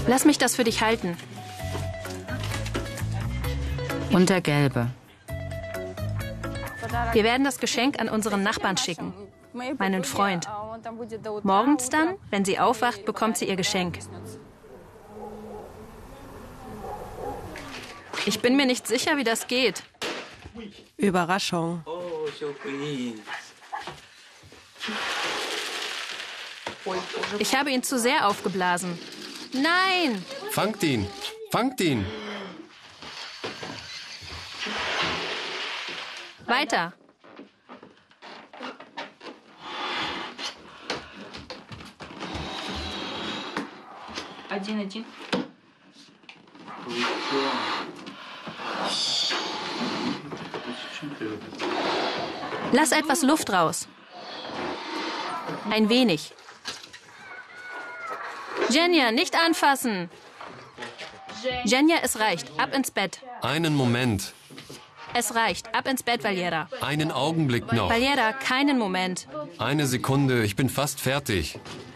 Lass mich das für dich halten. Und der gelbe. Wir werden das Geschenk an unseren Nachbarn schicken, meinen Freund. Morgens dann, wenn sie aufwacht, bekommt sie ihr Geschenk. Ich bin mir nicht sicher, wie das geht. Überraschung. Ich habe ihn zu sehr aufgeblasen. Nein! Fangt ihn! Fangt ihn! Weiter. Lass etwas Luft raus. Ein wenig. Genya, nicht anfassen. Genya, es reicht. Ab ins Bett. Einen Moment. Es reicht. Ab ins Bett, Valera. Einen Augenblick noch. Valera, keinen Moment. Eine Sekunde, ich bin fast fertig.